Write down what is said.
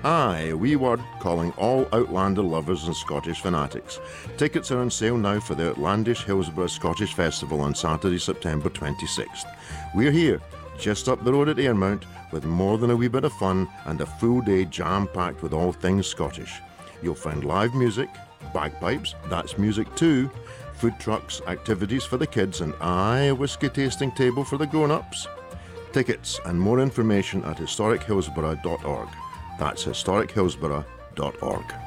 Aye, a wee word calling all Outlander lovers and Scottish fanatics. Tickets are on sale now for the Outlandish Hillsborough Scottish Festival on Saturday, September 26th. We're here, just up the road at Ayermount, with more than a wee bit of fun and a full day jam-packed with all things Scottish. You'll find live music, bagpipes, that's music too, food trucks, activities for the kids, and aye, a whisky tasting table for the grown-ups. Tickets and more information at historichillsborough.org. That's historichillsborough.org.